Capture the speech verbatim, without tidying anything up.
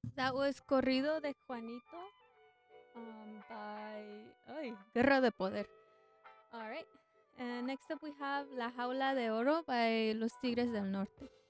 That was Corrido de Juanito um, by ay, Guerra de Poder. All right. And next up we have La Jaula de Oro by Los Tigres del Norte.